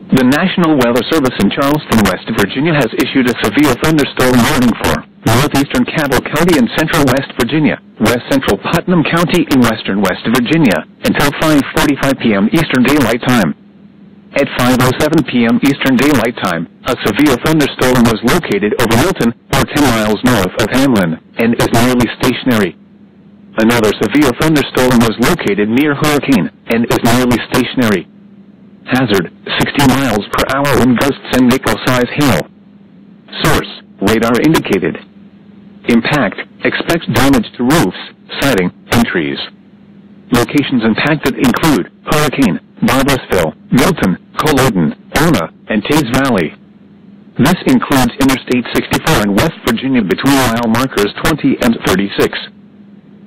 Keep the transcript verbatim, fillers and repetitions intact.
The National Weather Service in Charleston, West Virginia has issued a severe thunderstorm warning for northeastern Cabell County and central West Virginia, west central Putnam County in western West Virginia, until five forty-five p m Eastern Daylight Time. At five oh seven p m Eastern Daylight Time, a severe thunderstorm was located over Milton, or ten miles north of Hamlin, and is nearly stationary. Another severe thunderstorm was located near Hurricane, and is nearly stationary. Hazard, sixty miles per hour wind gusts and nickel-size hail. Source, radar indicated. Impact, expect damage to roofs, siding, and trees. Locations impacted include Hurricane, Barboursville, Milton, Culloden, Ona, and Teays Valley. This includes Interstate sixty-four in West Virginia between mile markers twenty and thirty-six.